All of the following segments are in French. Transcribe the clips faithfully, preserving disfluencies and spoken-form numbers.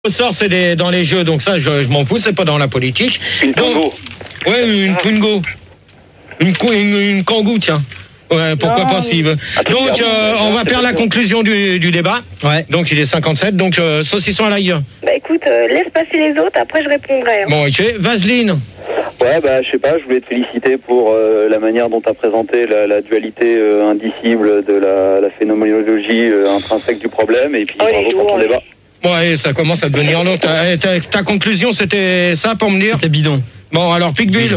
Au sort, c'est des, dans les jeux, donc ça, je, je m'en fous, c'est pas dans la politique. Une Twingo. Ouais, une Twingo. Une, une, une Kangoo, tiens. Ouais, pourquoi non, pas si. Donc, euh, on va faire la conclusion du, du débat. Ouais. Donc, il est cinquante-sept. Donc, euh, saucisson à l'ail. Bah écoute, euh, laisse passer les autres, après je répondrai. Hein. Bon, ok. Vaseline. Ouais, bah, je sais pas, je voulais te féliciter pour euh, la manière dont tu as présenté la, la dualité euh, indicible de la, la phénoménologie euh, intrinsèque du problème. Et puis, oh, bravo pour ton ouais. débat. Ouais, ça commence à devenir long. Ta, ta, ta conclusion, c'était ça pour me dire ? C'était bidon. Bon, alors, Picbull.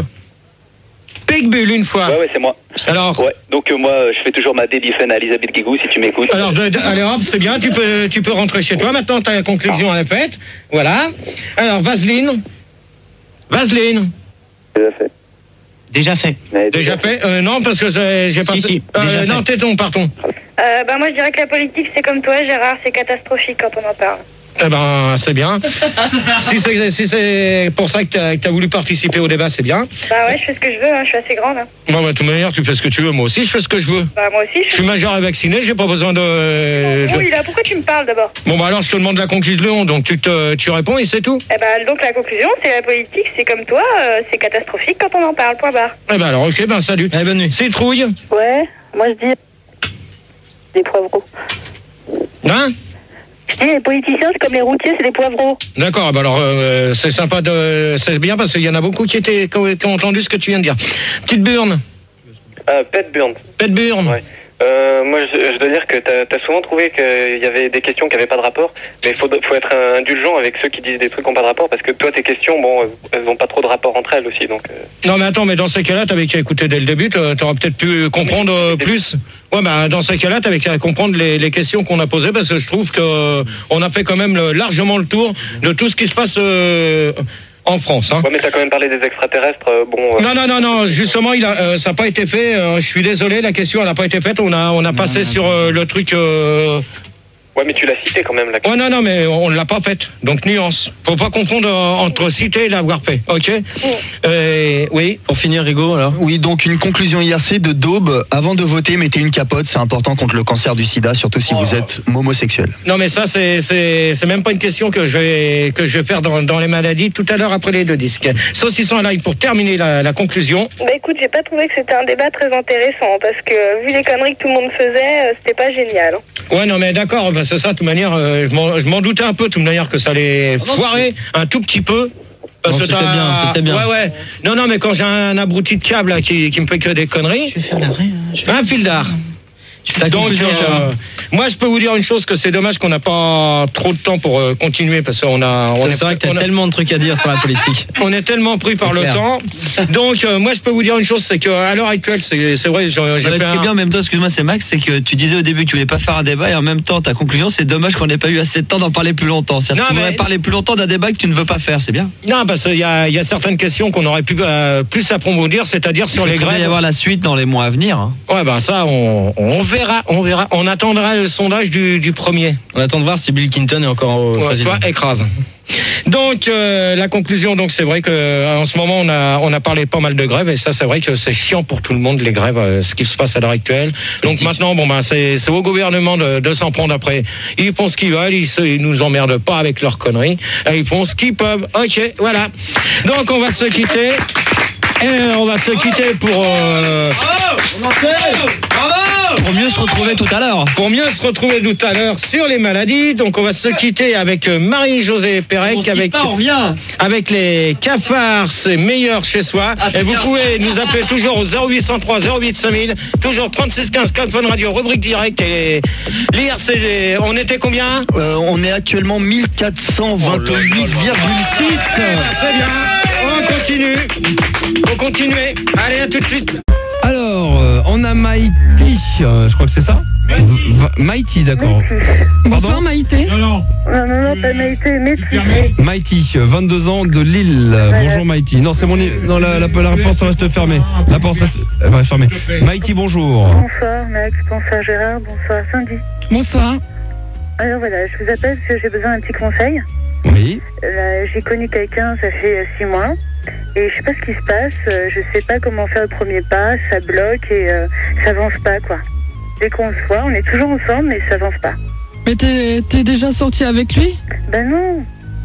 Picbull, une fois. Ouais, ouais, c'est moi. Alors. Ouais, donc euh, moi, je fais toujours ma dédifen à Elisabeth Guigou, si tu m'écoutes. Alors, de, de, allez hop, c'est bien, tu peux, tu peux rentrer chez toi. Maintenant, ta conclusion ah. est faite. Voilà. Alors, Vaseline. Vaseline. Déjà fait. Déjà fait. Mais déjà, déjà fait, fait. Euh, Non, parce que j'ai pas... Si, si, euh, non, téton, pardon. Euh, bah moi, je dirais que la politique, c'est comme toi, Gérard, c'est catastrophique quand on en parle. Eh ben, c'est bien. si c'est si c'est pour ça que tu as, as voulu participer au débat, c'est bien. Bah ouais, je fais ce que je veux, hein, je suis assez grande. Hein. Bon, bah, de toute manière, tu fais ce que tu veux. Moi aussi, je fais ce que je veux. Bah, moi aussi, je, je suis majeur et vacciné, j'ai pas besoin de... Euh, oh, oui, là, pourquoi tu me parles d'abord ? Bon, bah alors, je te demande la conclusion, donc tu, te, tu réponds et c'est tout. Eh ben, donc la conclusion, c'est la politique, c'est comme toi, euh, c'est catastrophique quand on en parle, point barre. Eh ben alors, ok, ben salut. Eh, bonne nuit. Citrouille. Ouais, moi je dis... des poivreaux. Hein ? Je dis, les politiciens, c'est comme les routiers, c'est des poivreaux. D'accord, bah alors euh, c'est sympa, de, c'est bien parce qu'il y en a beaucoup qui, étaient, qui, ont, qui ont entendu ce que tu viens de dire. Petite Burne. Euh, Pet Burne. Pet Burne. Ouais. Euh, moi, je, je dois dire que tu as souvent trouvé qu'il y avait des questions qui n'avaient pas de rapport, mais il faut, faut être indulgent avec ceux qui disent des trucs qui n'ont pas de rapport, parce que toi, tes questions, bon, elles n'ont pas trop de rapport entre elles aussi. Donc, euh... Non, mais attends, mais dans ces cas-là, tu avais qu'à écouter dès le début, tu aurais peut-être pu comprendre euh, plus. Ouais, bah, dans ces cas-là, tu avais qu'à comprendre les, les questions qu'on a posées, parce que je trouve qu'on a fait quand même le, largement le tour de tout ce qui se passe... Euh, en France. Hein. Ouais, mais t'as quand même parlé des extraterrestres, euh, bon... Euh... Non, non, non, non, justement, il a, euh, ça n'a pas été fait, euh, je suis désolé, la question, elle n'a pas été faite, on a, on a non, passé non, sur euh, le truc... Euh... Ouais, mais tu l'as cité quand même, la question. Ouais, non, non, mais on ne l'a pas faite, donc nuance. Faut pas confondre euh, entre citer et l'avoir fait, ok ? euh, Oui. Pour finir, Rigaud, alors ? Oui, donc une conclusion I R C de Daube, avant de voter, mettez une capote, c'est important contre le cancer du sida, surtout si oh. vous êtes homosexuel. Non, mais ça, c'est, c'est, c'est même pas une question que je vais, que je vais faire dans, dans les maladies tout à l'heure après les deux disques. Saucisson à l'ail pour terminer la, la conclusion. Bah écoute, j'ai pas trouvé que c'était un débat très intéressant, parce que vu les conneries que tout le monde faisait, euh, c'était pas génial. Ouais, non, mais d'accord, bah, c'est ça, de toute manière, euh, je, m'en, je m'en doutais un peu, de toute manière, que ça allait foirer un tout petit peu. Parce non, que c'était t'as... bien, c'était bien. Ouais, ouais. Non, non, mais quand j'ai un abruti de câble là, qui, qui me fait que des conneries. Je vais faire l'arrêt. Hein, un fil d'art. Donc, euh, moi, je peux vous dire une chose, que c'est dommage qu'on n'a pas trop de temps pour euh, continuer, parce qu'on a... On c'est est, vrai que t'as on a, tellement de trucs à dire sur la politique. On est tellement pris par le temps. Donc, euh, moi, je peux vous dire une chose, c'est qu'à l'heure actuelle, c'est, c'est vrai... J'ai, j'ai non, ce qui est bien, en même temps, excuse-moi, c'est Max, c'est que tu disais au début que tu voulais pas faire un débat, et en même temps, ta conclusion, c'est dommage qu'on n'ait pas eu assez de temps d'en parler plus longtemps. C'est-à-dire non, que tu mais... parler plus longtemps d'un débat que tu ne veux pas faire, c'est bien. Non, parce qu'il y a, y a certaines questions qu'on aurait pu euh, plus approfondir, c'est-à-dire sur les grèves. Il va y avoir la suite dans les mois à venir. Hein. Ouais, ben ça, on, on verra, on verra. On attendra le sondage du, du premier. On attend de voir si Bill Clinton est encore au ouais, président. Toi, écrase. Donc euh, la conclusion, donc c'est vrai que en ce moment on a on a parlé pas mal de grèves, et ça c'est vrai que c'est chiant pour tout le monde, les grèves, euh, ce qui se passe à l'heure actuelle. Donc maintenant bon ben c'est c'est au gouvernement de, de s'en prendre après. Ils font ce qu'ils veulent, ils, se, ils nous emmerdent pas avec leurs conneries, et ils font ce qu'ils peuvent. Ok, voilà. Donc on va se quitter. Et on va se quitter pour... Euh... Bravo, on en fait. Bravo. Pour mieux se retrouver tout à l'heure. Pour mieux se retrouver tout à l'heure sur les maladies. Donc on va se quitter avec Marie-Josée Pérec, on avec, pas, on vient. avec les cafards, c'est meilleur chez soi. Ah, et vous pouvez ça. Nous appeler toujours au zéro huit cent trois zéro huit cinq mille, toujours trente-six quinze Calphone Radio, rubrique direct. Et l'I R C G, on était combien ? euh, On est actuellement mille quatre cent vingt-huit virgule six. Oh c'est bien. On continue. On continue. Allez, à tout de suite. Alors, euh, on a Maïti, euh, je crois que c'est ça. Maïti, d'accord. Bonsoir Maïté. Non, non. Non, non, non, pas Maïté, Maïti. Maïti, vingt-deux ans, de Lille. Voilà. Bonjour Maïti. Non, c'est mon... Non, la, la, la, la porte reste fermée. La porte reste euh, fermée. Maïti, bonjour. Bonsoir Max, bonsoir Gérard, bonsoir Sandy. Bonsoir. Alors voilà, je vous appelle parce que j'ai besoin d'un petit conseil. Oui. Là, j'ai connu quelqu'un, ça fait euh, six mois. Et je sais pas ce qui se passe, euh, je sais pas comment faire le premier pas, ça bloque et euh, ça avance pas quoi. Dès qu'on se voit, on est toujours ensemble mais ça avance pas. Mais t'es, t'es déjà sorti avec lui ? Ben non,